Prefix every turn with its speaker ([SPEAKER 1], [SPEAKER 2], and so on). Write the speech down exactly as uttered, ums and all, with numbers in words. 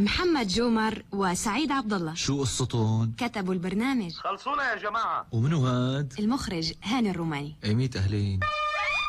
[SPEAKER 1] محمد جومر وسعيد عبد الله.
[SPEAKER 2] شو قصتهم؟
[SPEAKER 1] كتبوا البرنامج.
[SPEAKER 3] خلصونا يا جماعة.
[SPEAKER 2] ومنو هاد؟
[SPEAKER 1] المخرج هاني الروماني.
[SPEAKER 2] ايميت أهلين.